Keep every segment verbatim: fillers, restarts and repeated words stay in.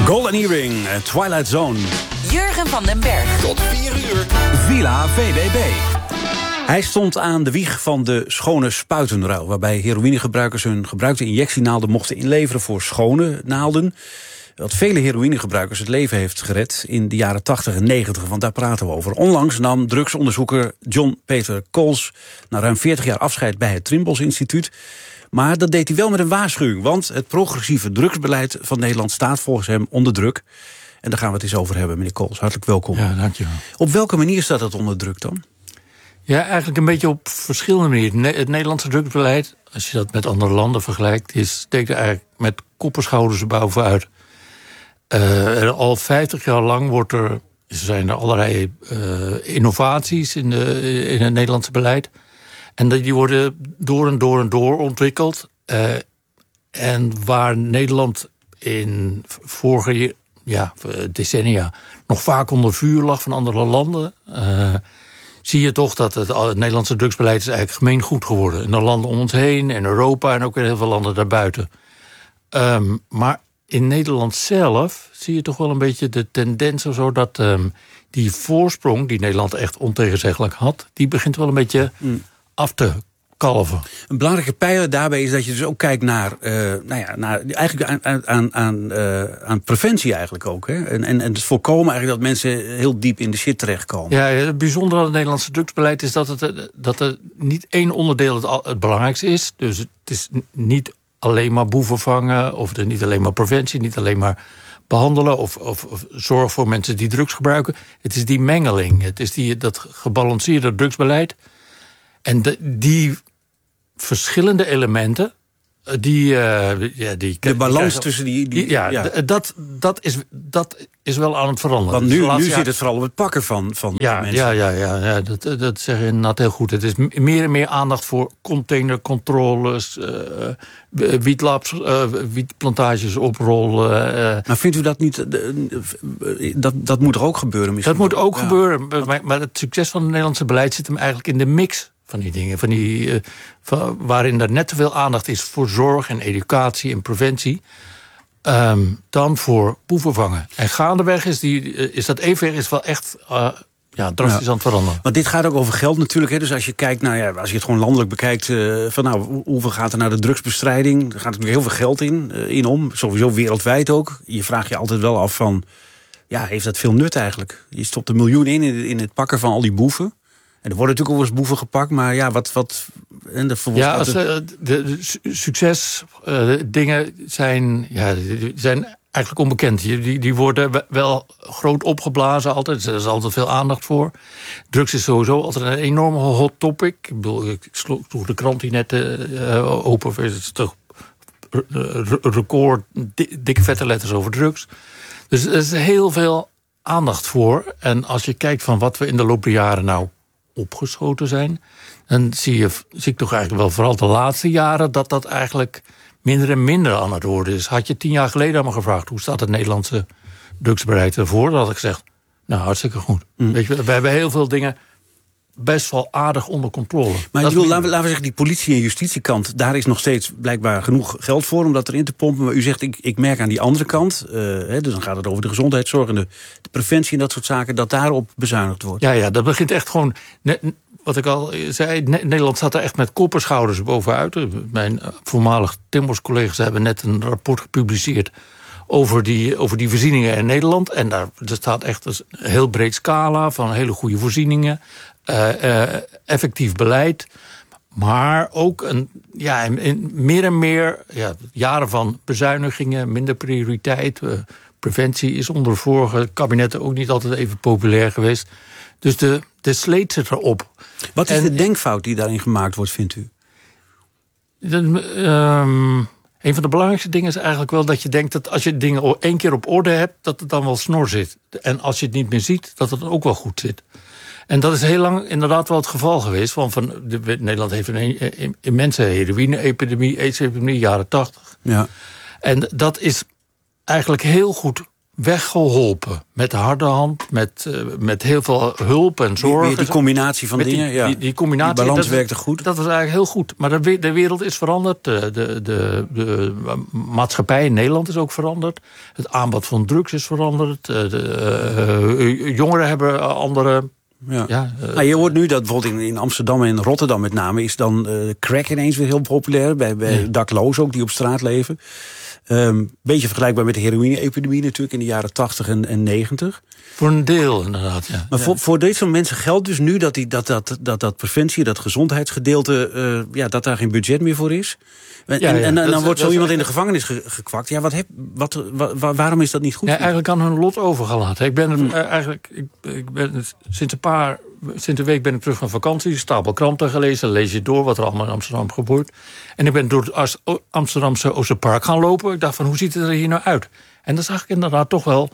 Golden Earring, Twilight Zone. Jurgen van den Berg. Tot vier uur. Villa V B B. Hij stond aan de wieg van de schone spuitenruil, waarbij heroïnegebruikers hun gebruikte injectienaalden mochten inleveren voor schone naalden. Wat vele heroïnegebruikers het leven heeft gered in de jaren tachtig en negentig, want daar praten we over. Onlangs nam drugsonderzoeker John Peter Coles na ruim veertig jaar afscheid bij het Trimbos Instituut. Maar dat deed hij wel met een waarschuwing, want het progressieve drugsbeleid van Nederland staat volgens hem onder druk. En daar gaan we het eens over hebben, meneer Coles. Hartelijk welkom. Ja, dankjewel. Op welke manier staat het onder druk dan? Ja, eigenlijk een beetje op verschillende manieren. Het Nederlandse drugsbeleid, als je dat met andere landen vergelijkt, is, steekt er eigenlijk met kop en schouders bovenuit. Uh, al vijftig jaar lang wordt er, zijn er allerlei uh, innovaties in, de, in het Nederlandse beleid. En die worden door en door en door ontwikkeld. Uh, en waar Nederland in vorige ja, decennia nog vaak onder vuur lag van andere landen, Uh, zie je toch dat het, het Nederlandse drugsbeleid is eigenlijk gemeengoed geworden. In de landen om ons heen, in Europa en ook in heel veel landen daarbuiten. Um, maar in Nederland zelf zie je toch wel een beetje de tendens of zo dat um, die voorsprong die Nederland echt ontegenzeggelijk had, die begint wel een beetje mm. af te kalven. Een belangrijke pijler daarbij is dat je dus ook kijkt naar, uh, nou ja, naar eigenlijk aan, aan, aan, uh, aan preventie eigenlijk ook. Hè? En, en, en het voorkomen eigenlijk dat mensen heel diep in de shit terechtkomen. Ja, het bijzondere aan het Nederlandse drugsbeleid is dat het dat er niet één onderdeel het, het belangrijkste is. Dus het is niet alleen maar boeven vangen, of er niet alleen maar preventie, niet alleen maar behandelen of, of, of zorg voor mensen die drugs gebruiken. Het is die mengeling, het is die, dat gebalanceerde drugsbeleid. En de, die verschillende elementen, die, uh, ja, die de balans krijgen, tussen die, die, die ja, ja. D, dat, dat, is, dat is wel aan het veranderen. Want nu, dus nu zit het vooral op het pakken van, van ja, mensen. Ja, ja, ja, ja dat, dat zeg je inderdaad heel goed. Het is meer en meer aandacht voor containercontroles, uh, wietlabs, uh, wietplantages oprollen. Uh. Maar vindt u dat niet, dat, dat moet er ook gebeuren misschien? Dat moet ook ja. gebeuren, maar, maar het succes van het Nederlandse beleid zit hem eigenlijk in de mix van die dingen, van die, uh, van, waarin er net zoveel aandacht is voor zorg en educatie en preventie, um, dan voor boeven vangen. En gaandeweg is, die, uh, is dat evenwicht is wel echt uh, ja, drastisch ja. aan het veranderen. Maar dit gaat ook over geld natuurlijk. Hè? Dus als je kijkt, nou ja, als je het gewoon landelijk bekijkt, uh, van nou, hoeveel gaat er naar de drugsbestrijding? Er gaat natuurlijk heel veel geld in, uh, in om, sowieso wereldwijd ook. Je vraagt je altijd wel af van, ja, heeft dat veel nut eigenlijk? Je stopt een miljoen in, in het pakken van al die boeven. En er worden natuurlijk ook wel eens boeven gepakt, maar ja, wat... wat en de ja, als, de, de, de succes uh, dingen zijn, ja, die zijn eigenlijk onbekend. Die, die worden wel groot opgeblazen altijd. Er is altijd veel aandacht voor. Drugs is sowieso altijd een enorme hot topic. Ik bedoel, ik sloeg de krant hier net uh, open. Het is toch record, dikke vette letters over drugs. Dus er is heel veel aandacht voor. En als je kijkt van wat we in de loop der jaren nou opgeschoten zijn, dan zie, je, zie ik toch eigenlijk wel vooral de laatste jaren dat dat eigenlijk minder en minder aan het worden is. Had je tien jaar geleden aan me gevraagd, hoe staat het Nederlandse drugsbeleid ervoor? Dan had ik gezegd, nou, hartstikke goed. Mm. Weet je, we hebben heel veel dingen best wel aardig onder controle. Maar je wil, laten, we, laten we zeggen, die politie- en justitiekant, daar is nog steeds blijkbaar genoeg geld voor om dat erin te pompen. Maar u zegt, ik, ik merk aan die andere kant, uh, hè, dus dan gaat het over de gezondheidszorg en de, de preventie en dat soort zaken, dat daarop bezuinigd wordt. Ja, ja, dat begint echt gewoon, net, wat ik al zei, Nederland staat er echt met kop en schouders bovenuit. Mijn voormalig Timbos-collega's hebben net een rapport gepubliceerd over die, over die voorzieningen in Nederland. En daar, daar staat echt een heel breed scala van hele goede voorzieningen, Uh, uh, effectief beleid, maar ook een, ja, in, in meer en meer ja, jaren van bezuinigingen, minder prioriteit. Uh, preventie is onder vorige kabinetten ook niet altijd even populair geweest. Dus de, de sleet zit erop. Wat is en, de denkfout die daarin gemaakt wordt, vindt u? De, um, een van de belangrijkste dingen is eigenlijk wel dat je denkt dat als je dingen één keer op orde hebt, dat het dan wel snor zit. En als je het niet meer ziet, dat het ook wel goed zit. En dat is heel lang inderdaad wel het geval geweest. Want van, de, Nederland heeft een immense heroïne-epidemie, aids-epidemie, jaren tachtig. Ja. En dat is eigenlijk heel goed weggeholpen. Met de harde hand, met, uh, met heel veel hulp en zorg. Die, die combinatie van met dingen, die, ja. Die, die combinatie, die balans dat, werkte goed. Dat was eigenlijk heel goed. Maar de, de wereld is veranderd. De, de, de, de maatschappij in Nederland is ook veranderd. Het aanbod van drugs is veranderd. De, de, uh, jongeren hebben andere... Ja. Ja, uh, nou, je hoort nu dat bijvoorbeeld in, in Amsterdam en Rotterdam met name... is dan uh, crack ineens weer heel populair. Bij, bij ja. daklozen ook, die op straat leven. Um, beetje vergelijkbaar met de heroïne-epidemie natuurlijk... in de jaren tachtig en, en negentig. Voor een deel, inderdaad, ja. Maar ja. voor, voor deze mensen geldt dus nu dat die, dat, dat, dat, dat preventie... dat gezondheidsgedeelte, uh, ja, dat daar geen budget meer voor is... En, ja, ja. en, en dan dat, wordt zo iemand in de gevangenis ge, gekwakt. Ja, wat heb, wat, wa, waarom is dat niet goed? Ja, eigenlijk aan hun lot overgelaten. Ik ben het, hmm. eigenlijk, ik, ik ben het, sinds een paar, sinds een week ben ik terug van vakantie. Stapel kranten gelezen, lees je door wat er allemaal in Amsterdam gebeurt. En ik ben door het Amsterdamse Oosterpark gaan lopen. Ik dacht van, hoe ziet het er hier nou uit? En dan zag ik inderdaad toch wel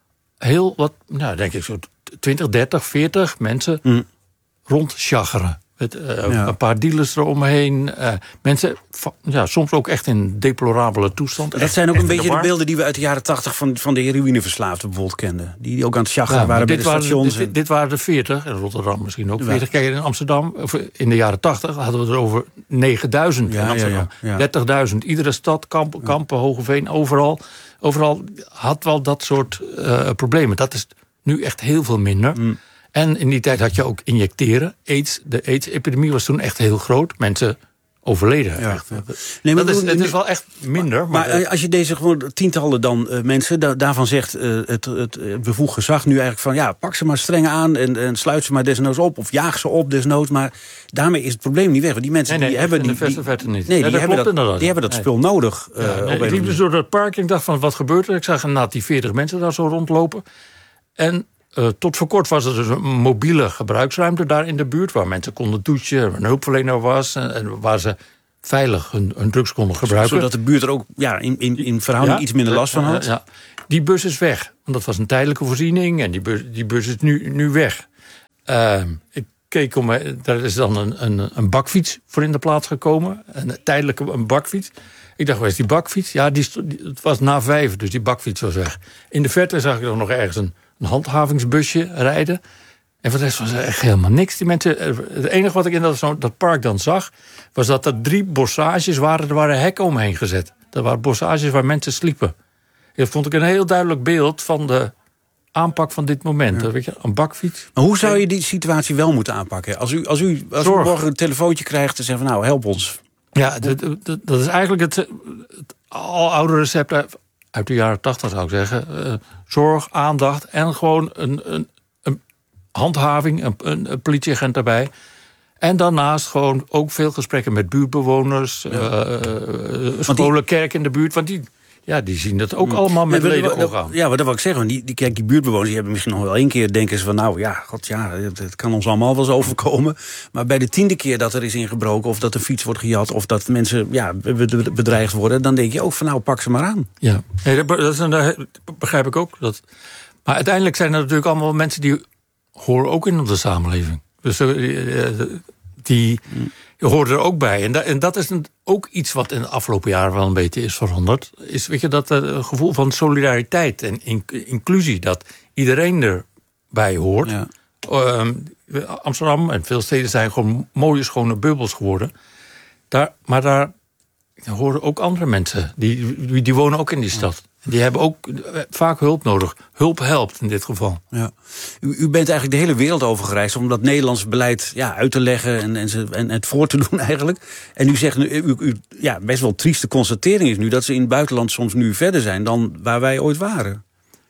heel wat, nou denk ik zo twintig, dertig, veertig mensen hmm. rondchaggeren. Met uh, ja. een paar dealers eromheen. Uh, mensen, ja, soms ook echt in deplorabele toestand. Dat echt, zijn ook een beetje de, de beelden die we uit de jaren tachtig... van, van de heroïneverslaafden bijvoorbeeld kenden. Die ook aan het chaggen ja, waren bij de stations. Dit, dit waren de veertig, in Rotterdam misschien ook. veertig, kijk, in Amsterdam, in de jaren tachtig... hadden we het er over negenduizend ja, in Amsterdam. Ja, ja, ja. dertigduizend. Iedere stad, Kampen, Kampen Hogeveen, overal. Overal had wel dat soort uh, problemen. Dat is nu echt heel veel minder. Mm. En in die tijd had je ook injecteren. AIDS, de AIDS-epidemie was toen echt heel groot. Mensen overleden. Ja. Echt. Nee, maar dat is, het is wel echt minder. Maar, maar als je deze gewoon tientallen dan uh, mensen... Da daarvan zegt uh, het, het, het bevoegd gezag nu eigenlijk van... ja, pak ze maar streng aan en, en sluit ze maar desnoods op... of jaag ze op desnoods. Maar daarmee is het probleem niet weg. Want die mensen nee, nee, die hebben... In de die, verste verte niet. Nee, ja, die, hebben dat, die hebben dat nee. spul nodig. Uh, ja, nee, ik liep dus door dat park en ik dacht van, wat gebeurt er? Ik zag inderdaad die veertig mensen daar zo rondlopen. En... Uh, tot voor kort was er dus een mobiele gebruiksruimte daar in de buurt... waar mensen konden douchen, waar een hulpverlener was... en, en waar ze veilig hun, hun drugs konden gebruiken. Zodat de buurt er ook ja, in, in, in verhouding ja, iets minder last van had? Ja, ja. Die bus is weg, want dat was een tijdelijke voorziening... en die bus, die bus is nu, nu weg. Uh, ik keek om me, daar is dan een, een, een bakfiets voor in de plaats gekomen. Een tijdelijke een bakfiets. Ik dacht, waar is die bakfiets? Ja, die, die, het was na vijf, dus die bakfiets was weg. In de verte zag ik dan nog ergens een... een handhavingsbusje rijden. En voor de rest was er echt helemaal niks. Die mensen, het enige wat ik in dat, dat park dan zag... was dat er drie bossages waren. Er waren hekken omheen gezet. Dat waren bossages waar mensen sliepen. Dat vond ik een heel duidelijk beeld van de aanpak van dit moment. Ja. Weet je, een bakfiets. Maar hoe zou je die situatie wel moeten aanpakken? Als u, als u, als u morgen een telefoontje krijgt en zegt van... nou, help ons. Ja, dat, dat, dat is eigenlijk het, het al oude recept... uit de jaren tachtig zou ik zeggen. Uh, zorg, aandacht en gewoon een, een, een handhaving, een, een, een politieagent daarbij. En daarnaast gewoon ook veel gesprekken met buurtbewoners, ja. uh, scholen, die... kerk in de buurt. Want die, ja, die zien dat ook allemaal met ja, leden omgaan. Ja, maar dat wil ik zeggen. Die, die, kijk, die buurtbewoners die hebben misschien nog wel één keer denken ze van... nou ja, god, ja, het, het kan ons allemaal wel eens overkomen. Maar bij de tiende keer dat er is ingebroken... of dat een fiets wordt gejat of dat mensen ja, bedreigd worden... dan denk je ook van nou, pak ze maar aan. Ja, nee, dat, is een, dat begrijp ik ook. Dat, maar uiteindelijk zijn er natuurlijk allemaal mensen... die horen ook in onze samenleving. Dus die... die Je hoort er ook bij. En, da, en dat is een, ook iets wat in de afgelopen jaren wel een beetje is veranderd. Is weet je, dat uh, gevoel van solidariteit en in, inclusie. Dat iedereen erbij hoort. Ja. Uh, Amsterdam en veel steden zijn gewoon mooie, schone bubbels geworden. Daar, maar daar horen ook andere mensen. Die, die, die wonen ook in die stad. Die hebben ook vaak hulp nodig. Hulp helpt in dit geval. Ja. U, u bent eigenlijk de hele wereld over gereisd... om dat Nederlands beleid ja, uit te leggen en, en, ze, en het voor te doen eigenlijk. En u zegt, u, u, ja, best wel trieste constatering is nu... dat ze in het buitenland soms nu verder zijn dan waar wij ooit waren.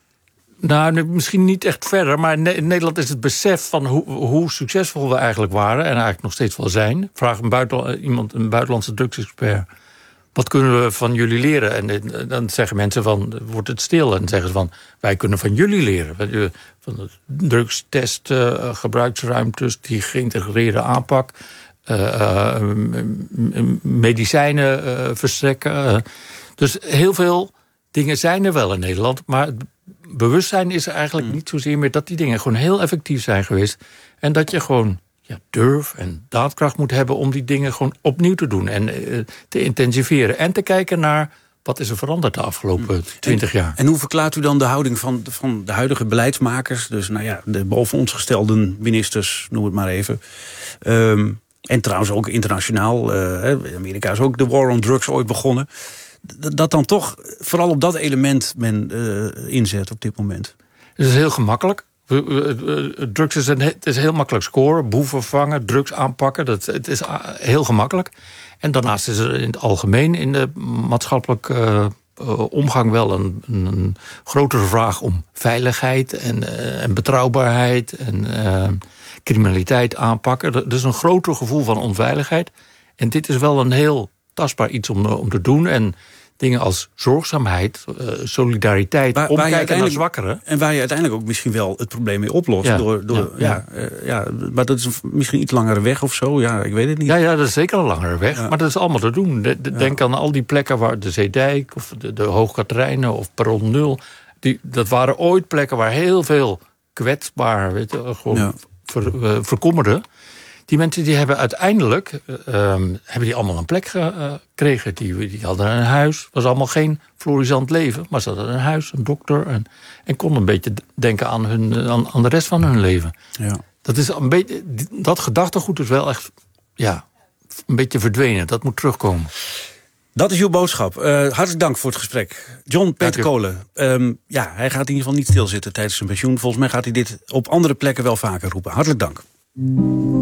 Nou, misschien niet echt verder, maar in Nederland is het besef van hoe, hoe succesvol we eigenlijk waren... en eigenlijk nog steeds wel zijn. Vraag een, buiten, iemand, een buitenlandse drugsexpert... wat kunnen we van jullie leren? En dan zeggen mensen van, wordt het stil? En dan zeggen ze van, wij kunnen van jullie leren. Van de drugstest, uh, gebruiksruimtes, die geïntegreerde aanpak... Uh, uh, medicijnen uh, verstrekken. Uh, dus heel veel dingen zijn er wel in Nederland... maar het bewustzijn is er eigenlijk mm. niet zozeer meer... dat die dingen gewoon heel effectief zijn geweest. En dat je gewoon... Ja, durf en daadkracht moet hebben om die dingen gewoon opnieuw te doen. En uh, te intensiveren. En te kijken naar wat is er veranderd de afgelopen twintig jaar? En hoe verklaart u dan de houding van, van de huidige beleidsmakers? Dus nou ja, de boven ons gestelde ministers, noem het maar even. Um, en trouwens ook internationaal. Uh, Amerika is ook de war on drugs ooit begonnen. Dat, dat dan toch vooral op dat element men uh, inzet op dit moment. Het is heel gemakkelijk. Drugs is, een, het is heel makkelijk scoren. Boeven vangen, drugs aanpakken. Dat, het is heel gemakkelijk. En daarnaast is er in het algemeen in de maatschappelijke uh, omgang wel een, een grotere vraag om veiligheid en, uh, en betrouwbaarheid en uh, criminaliteit aanpakken. Er is een groter gevoel van onveiligheid. En dit is wel een heel tastbaar iets om, om te doen. En dingen als zorgzaamheid, uh, solidariteit, waar, omkijken waar naar zwakkeren. En waar je uiteindelijk ook misschien wel het probleem mee oplost. Ja, door, door, ja, ja. Uh, ja, maar dat is misschien iets langere weg of zo. Ja, ik weet het niet. Ja, ja dat is zeker een langere weg. Ja. Maar dat is allemaal te doen. De, de, ja. Denk aan al die plekken waar de Zeedijk of de, de Hoogkaterijnen of Perron Nul. Die, dat waren ooit plekken waar heel veel kwetsbaar, weet je, gewoon ja. ver, uh, verkommerden. Die mensen die hebben uiteindelijk uh, hebben die allemaal een plek gekregen. Die, die hadden een huis. Het was allemaal geen florisant leven. Maar ze hadden een huis, een dokter. En, en konden een beetje denken aan, hun, aan, aan de rest van hun leven. Ja. Dat, is een beetje, dat gedachtegoed is wel echt ja, een beetje verdwenen. Dat moet terugkomen. Dat is uw boodschap. Uh, hartelijk dank voor het gesprek. John Peter Kolen. Um, ja, hij gaat in ieder geval niet stilzitten tijdens zijn pensioen. Volgens mij gaat hij dit op andere plekken wel vaker roepen. Hartelijk dank.